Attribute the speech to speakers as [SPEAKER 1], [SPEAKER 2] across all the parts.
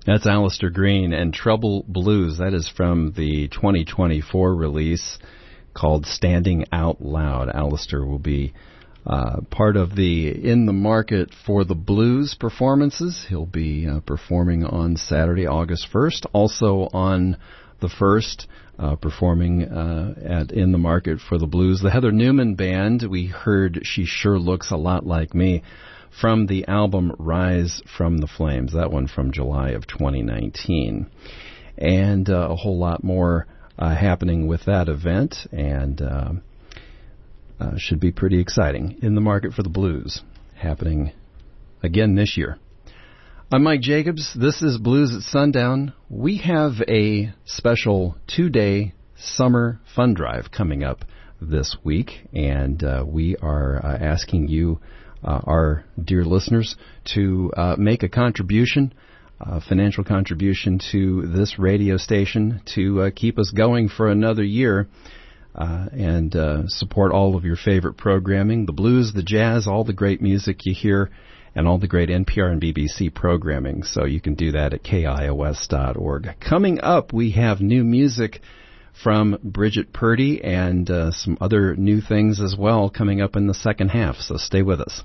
[SPEAKER 1] That's Alistair Green and Trouble Blues. That is from the 2024 release called Standing Out Loud. Alistair will be part of the In the Market for the Blues performances. He'll be performing on Saturday, August 1st. Also on the 1st, performing at In the Market for the Blues, the Heather Newman Band. We heard She Sure Looks a Lot Like Me from the album Rise from the Flames, that one from July of 2019. And a whole lot more happening with that event, and should be pretty exciting. In the Market for the Blues, happening again this year. I'm Mike Jacobs. This is Blues at Sundown. We have a special 2-day summer fun drive coming up this week, and we are asking you, our dear listeners, to make a contribution, financial contribution to this radio station to keep us going for another year, and support all of your favorite programming, the blues, the jazz, all the great music you hear, and all the great NPR and BBC programming. So you can do that at KIOS.org. Coming up, we have new music from Bridget Purdy and some other new things as well coming up in the second half. So stay with us.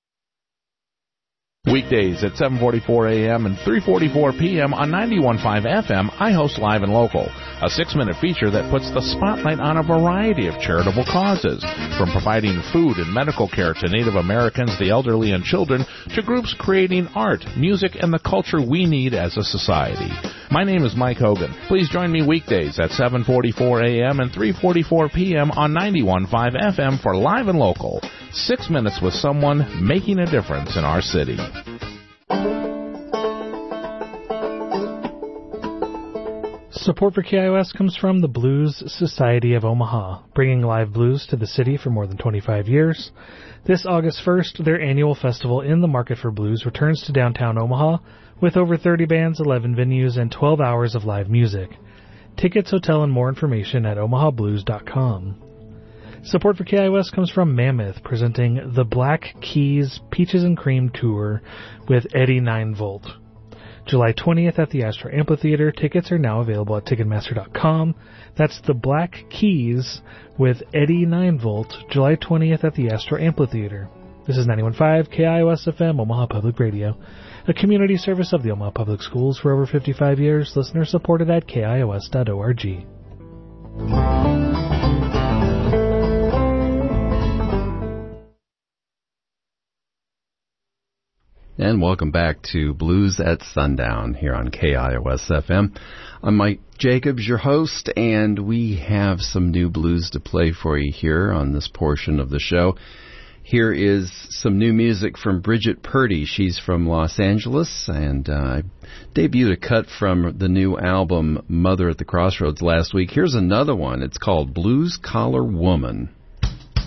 [SPEAKER 2] Weekdays at 7:44 a.m. and 3:44 p.m. on 91.5 FM, I host Live and Local, a 6-minute feature that puts the spotlight on a variety of charitable causes, from providing food and medical care to Native Americans, the elderly, and children, to groups creating art, music, and the culture we need as a society. My name is Mike Hogan. Please join me weekdays at 7:44 a.m. and 3:44 p.m. on 91.5 FM for Live and Local, 6 minutes with someone making a difference in our city.
[SPEAKER 3] Support for KIOS comes from the Blues Society of Omaha, bringing live blues to the city for more than 25 years. This August 1st, their annual festival In the Market for Blues returns to downtown Omaha with over 30 bands, 11 venues, and 12 hours of live music. Tickets, hotel, and more information at omahablues.com. Support for KIOS comes from Mammoth, presenting the Black Keys Peaches and Cream Tour with Eddie 9V. July 20th at the Astor Amphitheater. Tickets are now available at Ticketmaster.com. That's the Black Keys with Eddie 9V, July 20th at the Astor Amphitheater. This is 91.5 KIOS-FM, Omaha Public Radio, a community service of the Omaha Public Schools for over 55 years. Listeners supported at KIOS.org.
[SPEAKER 1] And welcome back to Blues at Sundown here on KIOS-FM. I'm Mike Jacobs, your host, and we have some new blues to play for you here on this portion of the show. Here is some new music from Bridget Purdy. She's from Los Angeles, and I debuted a cut from the new album Mother at the Crossroads last week. Here's another one. It's called Blues Collar Woman.